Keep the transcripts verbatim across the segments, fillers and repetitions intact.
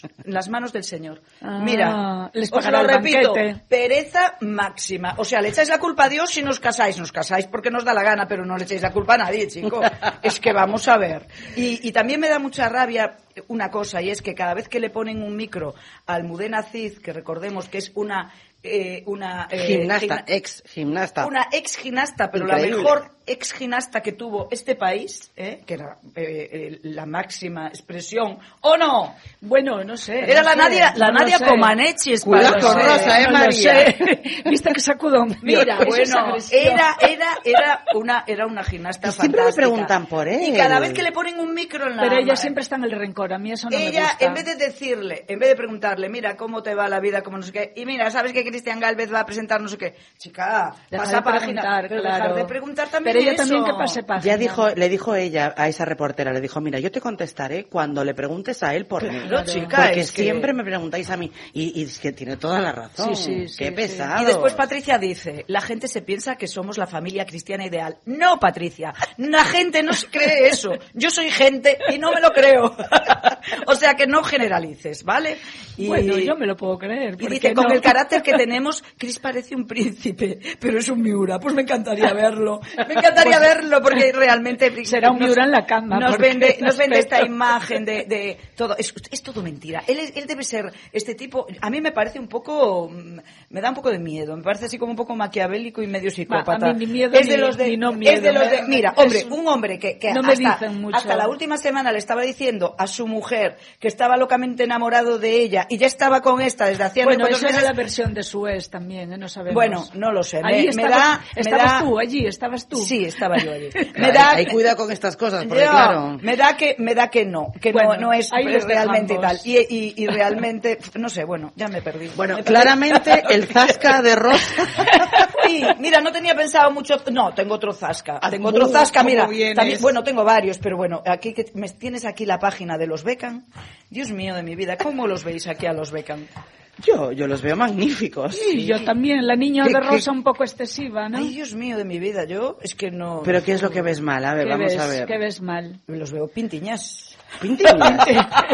en las manos del Señor. Ah, Mira, les os lo repito, pereza máxima. O sea, le echáis la culpa a Dios si nos casáis. Nos casáis porque nos da la gana, pero no le echéis la culpa a nadie, chico. Es que vamos a ver. Y, y también me da mucha rabia una cosa, y es que cada vez que le ponen un micro a Almudena Cid, que recordemos que es una... Eh, una eh, gimnasta, gimna- ex gimnasta. Una ex gimnasta, pero Increíble. la mejor ex gimnasta que tuvo este país, ¿eh? Que era eh, eh, la máxima expresión, ¿o no? Bueno, no sé. Era no la sé, Nadia, la no Nadia sé. Comaneci. Cuidado con sé, Rosa, ¿eh, no lo María? sé. Viste que sacudo. Mira, Eso es bueno, agresión. era, era, era una, era una gimnasta Y siempre fantástica. me preguntan por él. Y cada vez que le ponen un micro en la Pero ella mano, siempre está en el rencor. A mí eso no me ella, gusta. en vez de decirle, en vez de preguntarle, mira, ¿cómo te va la vida? ¿Cómo no sé qué? Y mira, ¿sabes que Cristian Gálvez va a presentar no sé qué? Chica, Deja pasa de página. preguntar, Pero claro. dejar de preguntar también Pero ella eso. también que pase página. Ya dijo, le dijo ella a esa reportera, le dijo, mira, yo te contestaré cuando le preguntes a él por mí. Claro, chica, Porque es que- siempre me preguntáis a mí. Y, y es que tiene toda la razón. Sí, sí, sí, Qué sí. pesado. Y después Patricia dice, la gente se piensa que somos la familia cristiana ideal. No, Patricia, la gente no se cree eso. Yo soy gente y no me lo creo. O sea que no generalices, ¿vale? Y, Bueno, yo me lo puedo creer. y ¿por dice, qué con no? el carácter que tenemos, Chris parece un príncipe, pero es un Miura. Pues me encantaría verlo. Me encantaría Pues- verlo porque realmente... Será un nos- Miura en la cama, Nos porque vende, nos vende respeto. esta imagen de, de todo. Es, es todo mentira. Él, es- él debe ser este tipo... A mí me parece un poco... mm, Me da un poco de miedo. Me parece así como un poco maquiavélico y medio psicópata. a mí ni miedo es de ni- los de, ni no es de miedo. los de- mira, Es hombre, un- un hombre que, que no me hasta, dicen mucho. hasta la última semana le estaba diciendo a su mujer que estaba locamente enamorado de ella y ya estaba con esta desde hacía Bueno, no sé eso cuántos era la meses. versión de su ex también, ¿eh? No sabemos. Bueno, no lo sé. Me, Allí me estabas, da, me estabas da- tú, allí estabas tú. Sí, estaba yo allí. Claro, Me da, hay cuidado con estas cosas, porque Yo, claro. me da que me da que no, que Bueno, no, no es ahí les realmente dejamos. tal. Y, y, y realmente, no sé, bueno, ya me perdí. Bueno, Me perdí. claramente el zasca de Rosa. Sí, mira, no tenía pensado mucho. No, tengo otro zasca. Ah, Tengo otro uh, zasca, ¿cómo mira. vienes? También, bueno, tengo varios, pero bueno, aquí que me tienes aquí la página de los Beckham. Dios mío de mi vida, ¿cómo los veis aquí a los Beckham? Yo, yo los veo magníficos. Sí, yo también. La niña ¿Qué- de qué- Rosa un poco excesiva, ¿no? Ay, Dios mío de mi vida, yo es que no. Pero ¿qué es lo que ves mal? A ver, ¿Qué vamos ves? a ver. ¿Qué ves mal? Los veo pintiñas. Pintiñas.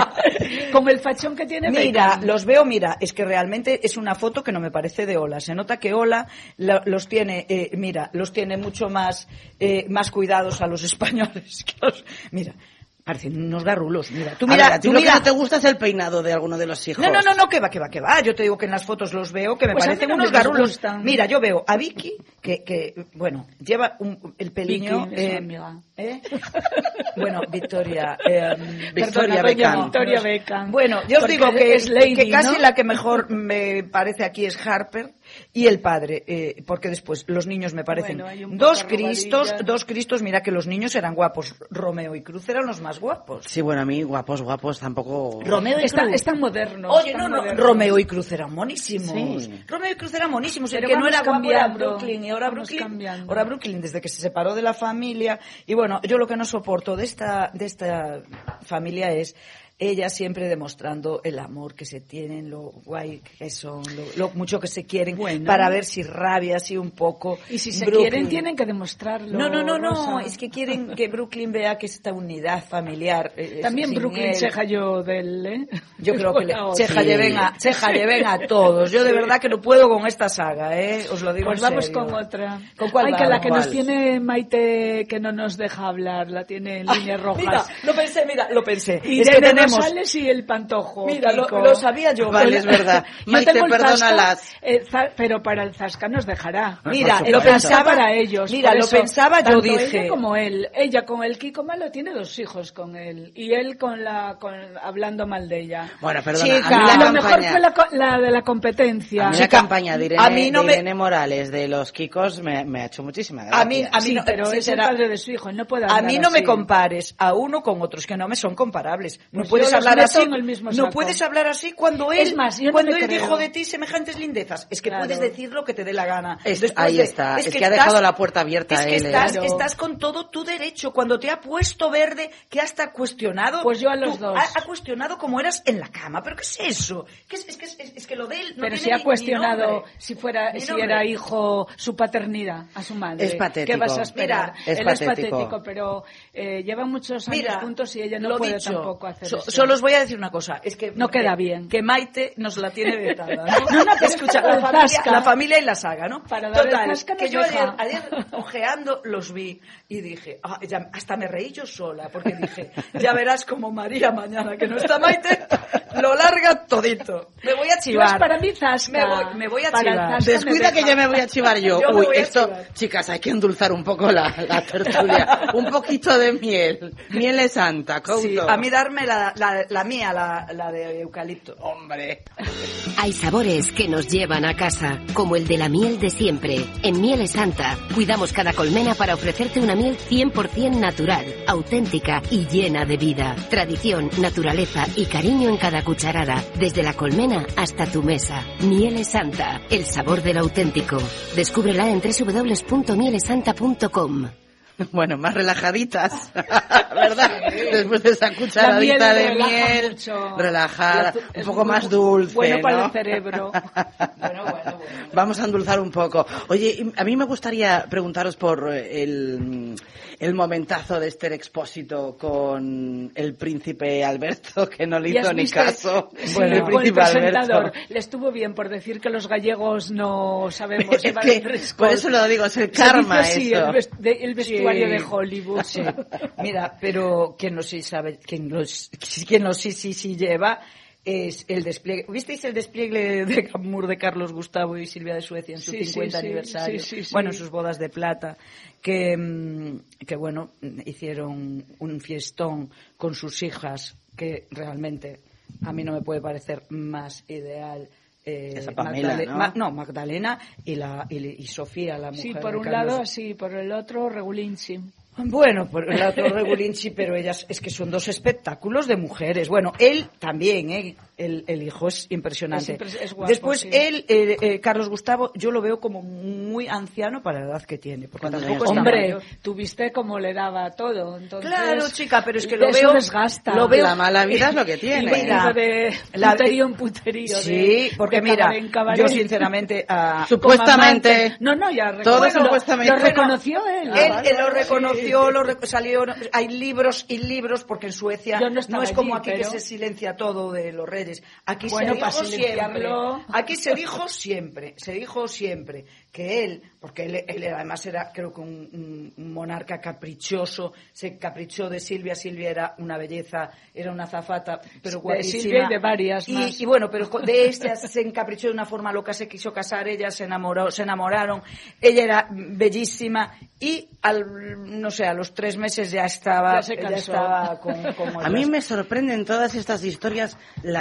Con el fachón que tiene Mira, Beckham. los veo, mira, es que realmente es una foto que no me parece de Ola. Se nota que Ola lo- los tiene, eh, mira, los tiene mucho más, eh, más cuidados a los españoles. Que los, mira, parecen unos garrulos. Mira, tú A mira, ver, a ti tú lo mira. que no te gusta es el peinado de alguno de los hijos. No, no, no, no, que va, que va, que va. Yo te digo que en las fotos los veo que me Pues a mí parecen no me unos garrulos. disgustan. Mira, yo veo a Vicky, que, que bueno, lleva un, el peliño. Vicky, es eh, mi amiga. ¿eh? Bueno, Victoria. Eh, Victoria perdona, Beckham. doña- Victoria Beckham. Bueno, yo os Porque digo que, es lady, que casi ¿no? la que mejor me parece aquí es Harper y el padre, eh, porque después los niños me parecen Bueno, hay un dos poco cristos, arrugadilla. dos cristos. Mira que los niños eran guapos. Romeo y Cruz eran los más guapos. Sí, bueno, a mí guapos, guapos tampoco... Romeo y Está, Cruz. están modernos. Oye, están no, no, modernos. Romeo y Cruz eran monísimos. Sí. Romeo y Cruz eran monísimos. El Pero que no vamos era guapo era cambiando, Brooklyn. Y ahora vamos Brooklyn, cambiando. ahora Brooklyn, desde que se separó de la familia. Y bueno, yo lo que no soporto de esta, de esta familia es ella siempre demostrando el amor que se tienen, lo guay que son, lo, lo mucho que se quieren, Bueno. para ver si rabia así un poco. Y si se Brooklyn. quieren, tienen que demostrarlo. No, no, no, no, Rosa. es que quieren que Brooklyn vea que esta unidad familiar. eh, También sin Brooklyn él. se halló del, ¿eh? Yo creo que le, Bueno, Cheja sí. lleven a, Cheja lleven a todos. Yo de verdad que no puedo con esta saga, ¿eh? Os lo digo Pues en vamos serio. con otra. ¿Con cuál Ay, que vamos? la que nos ¿Cuál? tiene Maite, que no nos deja hablar, la tiene en Ah, líneas rojas. Mira, lo pensé, mira, lo pensé. Y es que tenemos... Rosales y el Pantojo. Mira, lo, Kiko. lo sabía yo. Vale, es verdad. Yo Maite, tengo el perdónalas. Zasca, eh, za- pero para el Zasca nos dejará. Mira, Por lo supuesto. pensaba para ellos. Mira, por lo eso, pensaba, yo tanto dije. Ella como él. Ella con el Kiko malo tiene dos hijos con él. Y él con la, con, hablando mal de ella. Bueno, perdona, Chica, a mí A la lo mejor campaña... fue la, co- la de la competencia. A mí la Chica, campaña de Irene, a mí no de me- Irene Morales de los Kikos me, me ha hecho muchísima gracia. A mí, a mí Sí, no, pero sí, es será- el padre de su hijo. Él no puede A hablar mí no me así. compares a uno con otros que no me son comparables. No Pues puedes yo los hablar meto así. en el mismo No saco. puedes hablar así cuando él, Es más, yo no cuando me él creo. dijo de ti semejantes lindezas. Es que Claro. puedes decir lo que te dé la gana. Es- Después ahí de- está. Es que ha estás- dejado la puerta abierta Es a que él, ¿eh? estás, Claro. estás con todo tu derecho. Cuando te ha puesto verde, que hasta cuestionado. Pues yo a los tú- dos. Ha, ha cuestionado cómo eras en la cama. ¿Pero qué es eso? ¿Qué es, es, que, es, es que lo de él no Pero tiene si ha ni- ni cuestionado nombre. si fuera Ni si nombre. era hijo su paternidad a su madre. Es patético. ¿Qué vas a esperar? Mira, es Él patético. es patético, pero eh, llevan muchos años Mira, juntos y ella no lo puede dicho, tampoco hacer so- eso. solo os voy a decir una cosa, es que no queda eh, bien. Que Maite nos la tiene vetada, ¿no? No, no, escucha, la la familia, zasca. la familia y la saga, ¿no? Para dar Total, el zasca que nos yo ayer, deja. ayer ojeando los vi y dije, ah, ya, hasta me reí yo sola, porque dije, ya verás como María mañana, que no está Maite, lo larga todito. Me voy a chivar. Pues para mí zasca. Me voy, me voy a Para chivar. zasca Descuida que ya me voy a chivar yo. Yo me Uy, voy a esto, chivar. chicas, hay que endulzar un poco la, la tertulia. Un poquito de miel. Miel es santa, Couto. Sí, a mí darme la, la, la mía, la, la de eucalipto. Hombre. Hay sabores que nos llevan a casa, como el de la miel de siempre. En Mieles Santa, cuidamos cada colmena para ofrecerte una miel cien por ciento natural, auténtica y llena de vida. Tradición, naturaleza y cariño en cada cucharada, desde la colmena hasta tu mesa. Mieles Santa, el sabor del auténtico. Descúbrela en doble u doble u doble u punto mieles santa punto com. Bueno, más relajaditas, ¿verdad? Después de esa cucharadita de miel, mucho. relajada, La, un poco más dulce, bueno ¿no? para el cerebro. Bueno, bueno, bueno. Vamos a endulzar un poco. Oye, a mí me gustaría preguntaros por el, el momentazo de Esther Expósito con el príncipe Alberto, que no le ¿Ya hizo has ni visto? caso. Sí, Bueno, el con el príncipe presentador. Alberto. Le estuvo bien por decir que los gallegos no sabemos Es llevar que, el dress por code. eso lo digo, es el Se karma dice así, eso. el, vest- de- el vestuario Sí. de Hollywood. Sí. Mira, pero quien no sí sabe, quien no, quien no sí sí sí lleva es el despliegue. ¿Visteis el despliegue de glamour de Carlos Gustavo y Silvia de Suecia en su Sí, cincuenta sí, sí, aniversario? sí, sí, sí. Bueno, en sus bodas de plata, que, mm, que bueno, hicieron un fiestón con sus hijas que realmente a mí no me puede parecer más ideal. Eh, Esa Pamela, Magdale- ¿no? Ma- no, Magdalena y, la, y, y Sofía, la mujer Sí, por de un Carlos. lado así, por el otro Regulinchi. Bueno, por el otro Regulinchi, pero ellas es que son dos espectáculos de mujeres. Bueno, él también, ¿eh? El, el hijo es impresionante. Es impres- es guapo, Después, sí. él, eh, eh, Carlos Gustavo, yo lo veo como muy anciano para la edad que tiene. Porque ¿Cuántos tampoco años está Hombre, mayor. tú viste cómo le daba todo. Entonces, Claro, chica, pero es que lo eso veo- desgasta. lo veo- La mala vida es lo que Y tiene. Mira, de la- puterío en puterío. Sí, de- porque de mira, cabaret en cabaret. yo sinceramente... ah, Supuestamente. Como amante. No, no, ya Todo reconoce- lo- supuestamente. Lo reconoció él. Él, Ah, él lo vale, reconoció, sí. lo rec- salió, hay libros y libros, porque en Suecia Yo no estaba es como allí, aquí pero- que se silencia todo de los reyes. Aquí Bueno, se para dijo siempre, silenciarlo. aquí se dijo siempre, se dijo siempre que él, porque él, él además era creo que un, un- un monarca caprichoso, se caprichó de Silvia, Silvia era una belleza, era una azafata, pero De guapísima. Silvia y de varias Y- más. Y, bueno, pero de ella se encaprichó de una forma loca, se quiso casar, ella se enamoró, se enamoraron, ella era bellísima y al, no sé, a los tres meses ya estaba, Ya se ya casó. estaba con, con A mí otras. me sorprende en todas estas historias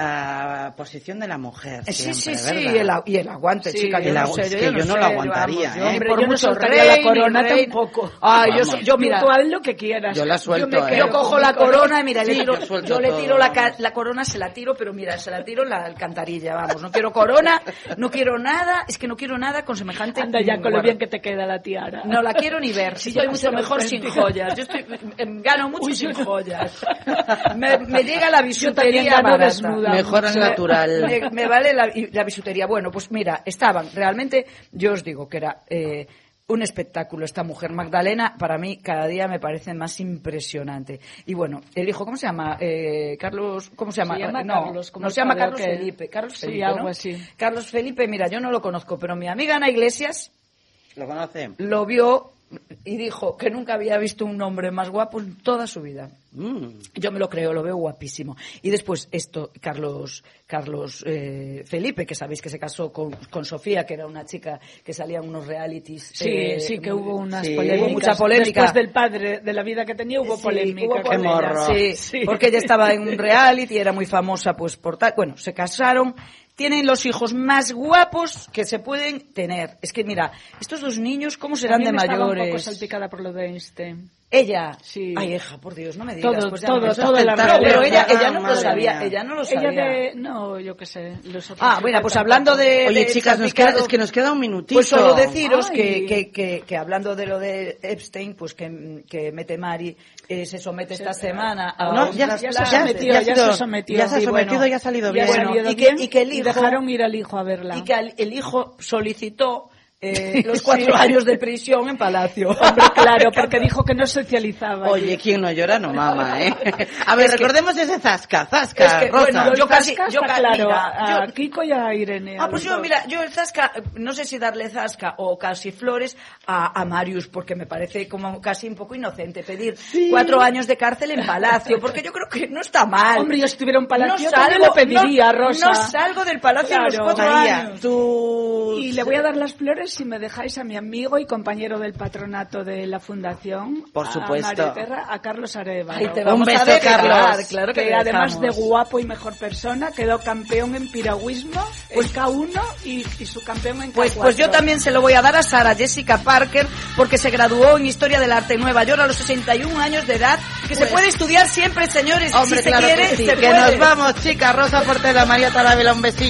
la posición de la mujer. Sí, sí, siempre, sí, ¿verdad? y el, a- y el aguante, Sí, chica, yo el no agu- sé, es yo, que yo yo no sé, lo aguantaría, vamos, ¿eh? hombre, Pero yo no mucho soltaría rey, la corona ni reina. tampoco. Ay, yo, Vamos. yo, mira, Tú haz lo que quieras. Yo la suelto, me ¿eh? quedo yo cojo con la mi corona. corona y mira, le Sí, tiro, yo suelto yo le todo, tiro la, ca- vamos. la corona, se la tiro, pero mira, se la tiro en la alcantarilla, vamos, no quiero corona, no quiero nada, es que no quiero nada con semejante... Anda ya con lo guarda. bien que te queda la tiara. No la quiero ni ver. Sí, Estoy ya mucho se lo mejor sin auténtico. joyas. Yo estoy, em, gano mucho Uy, sin yo no. joyas. Me, me llega la Yo también bisutería gano barata. desnuda. Mejor al mucho. natural. Me, me vale la, la bisutería. Bueno, pues mira, estaban realmente, yo os digo que era eh, un espectáculo esta mujer. Magdalena, para mí, cada día me parece más impresionante. Y bueno, el hijo, ¿cómo se llama? Eh, Carlos, ¿cómo se llama? Se llama no, Carlos, como no se llama padre, Carlos ¿o qué? Felipe. Carlos Sí, Felipe, algo ¿no? así. Carlos Felipe, mira, yo no lo conozco, pero mi amiga Ana Iglesias ¿Lo conoce? lo vio y dijo que nunca había visto un hombre más guapo en toda su vida. Mm. Yo me lo creo, lo veo guapísimo. Y después esto, Carlos Carlos eh, Felipe, que sabéis que se casó con, con Sofía, que era una chica que salía en unos realities. Sí, eh, sí, que hubo unas sí, polémicas. hubo mucha polémica. Después del padre, de la vida que tenía, hubo Sí, polémica. hubo con Qué ella. morro. Sí, Sí. porque ella estaba en un reality y era muy famosa pues por tal. Bueno, se casaron, tienen los hijos más guapos que se pueden tener. Es que mira, estos dos niños, ¿cómo A serán mí de me estaba un poco mayores? salpicada por lo de Einstein. Ella, Sí. ay hija, por Dios, no me digas. Todo, pues ya todo, no- todo el No, espectáculo. pero ella, Ah, ella no lo madre sabía, mía. ella no lo sabía. Ella de... No, yo qué sé. Los otros Ah, sí bueno, que pues tampoco. hablando de... Oye, de chicas, nos queda, salpicado, es que nos queda un minutito. Pues solo deciros Ay. que, que, que, que hablando de lo de Epstein, pues que, que Mete Mari eh, se somete esta semana a No, un ya, ya se trasplante. sometió, ya ha ya sido- se sometió. Ya se ha Sí, sometido bueno. y ha salido Ya bien. ha Bueno, salido y que- bien y que el hijo- dejaron ir al hijo a verla. Y que el, el hijo solicitó eh, los cuatro sí. años de prisión en Palacio. Hombre, claro, porque dijo que no socializaba. Oye, quien no llora no mama, ¿eh? A ver, es recordemos que, ese Zasca, Zasca, es que, Rosa. Bueno, yo casi, yo casi, claro, mira, a, yo, a Kiko y a Irene. Ah, a pues yo, dos. mira, yo el Zasca, no sé si darle Zasca o casi flores a, a Marius, porque me parece como casi un poco inocente pedir sí. cuatro años de cárcel en Palacio, porque yo creo que no está mal. Hombre, yo estuviera en Palacio, no también lo pediría, no, Rosa. No salgo del Palacio claro, en los cuatro María, años. Tú... Y le voy a dar las flores si me dejáis a mi amigo y compañero del patronato de la fundación, por supuesto, a, Terra, a Carlos Arevalo. Ay, te vamos un beso, a dejar, Carlos. Claro que, que además de guapo y mejor persona, quedó campeón en piragüismo, pues, en K uno y, y su campeón en K cuatro. Pues, pues yo también se lo voy a dar a Sara Jessica Parker, porque se graduó en Historia del Arte en Nueva York a los sesenta y un años de edad, que pues, se puede estudiar siempre, señores, hombre, si claro se quiere, que, sí. se que puede. Nos vamos, chicas. Rosa Portela, María Tarabela, un besito.